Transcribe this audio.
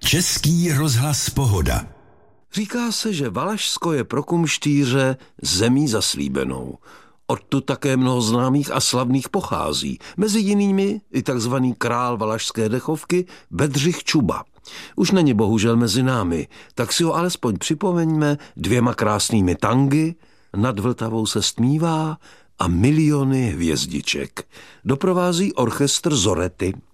Český rozhlas Pohoda. Říká se, že Valašsko je pro kumštýře zemí zaslíbenou. Odtud také mnoho známých a slavných pochází. Mezi jinými i takzvaný král valašské dechovky Bedřich Čuba. Už není bohužel mezi námi, tak si ho alespoň připomeňme 2 krásnými tangy, Nad Vltavou se stmívá a Miliony hvězdiček. Doprovází orchestr Zorety.